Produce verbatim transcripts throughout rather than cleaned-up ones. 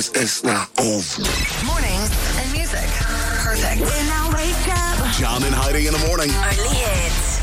It's not over. Mornings and music. Perfect. When I wake up. John and Heidi in the morning. Only hits.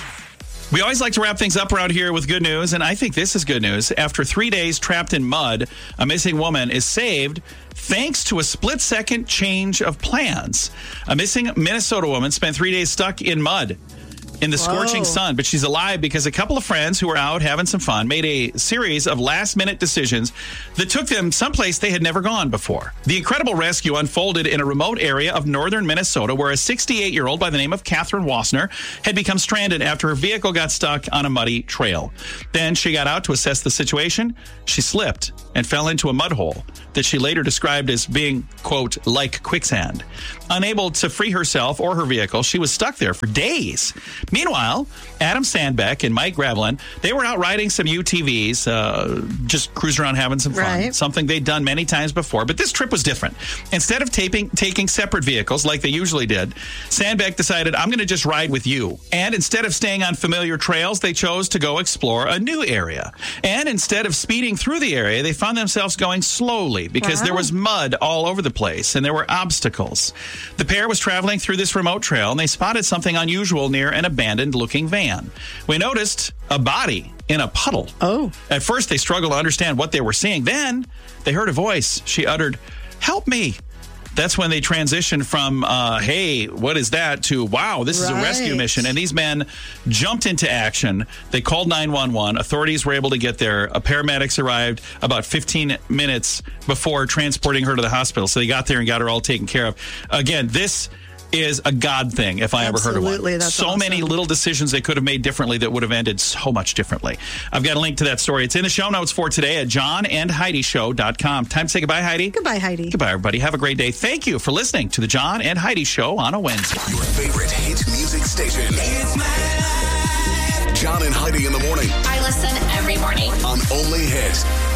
We always like to wrap things up around here with good news, and I think this is good news. After three days trapped in mud, a missing woman is saved thanks to a split-second change of plans. A missing Minnesota woman spent three days stuck in mud in the scorching Whoa. sun, but she's alive because a couple of friends who were out having some fun made a series of last-minute decisions that took them someplace they had never gone before. The incredible rescue unfolded in a remote area of northern Minnesota where a sixty-eight-year-old by the name of Catherine Wassner had become stranded after her vehicle got stuck on a muddy trail. Then she got out to assess the situation. She slipped and fell into a mud hole that she later described as being, quote, like quicksand. Unable to free herself or her vehicle, she was stuck there for days. Meanwhile, Adam Sandbeck and Mike Gravelin, they were out riding some U T Vs, uh, just cruising around having some fun, Right. something they'd done many times before. But this trip was different. Instead of taping, taking separate vehicles like they usually did, Sandbeck decided, I'm going to just ride with you. And instead of staying on familiar trails, they chose to go explore a new area. And instead of speeding through the area, they found themselves going slowly because Wow. there was mud all over the place and there were obstacles. The pair was traveling through this remote trail and they spotted something unusual near an abandoned-looking van. We noticed a body in a puddle. Oh. At first, they struggled to understand what they were seeing. Then they heard a voice. She uttered, "Help me." That's when they transitioned from, uh, hey, what is that, to, wow, this is a rescue Right. mission. And these men jumped into action. They called nine one one. Authorities were able to get there. A paramedics arrived about fifteen minutes before transporting her to the hospital. So they got there and got her all taken care of. Again, this is a God thing, if I ever heard of one. Absolutely, that's so awesome. many little decisions they could have made differently that would have ended so much differently. I've got a link to that story. It's in the show notes for today at john and heidi show dot com. Time to say goodbye, Heidi. Goodbye, Heidi. Goodbye, everybody. Have a great day. Thank you for listening to the John and Heidi Show on a Wednesday. Your favorite hit music station. John and Heidi in the morning I listen every morning. on Only Hit.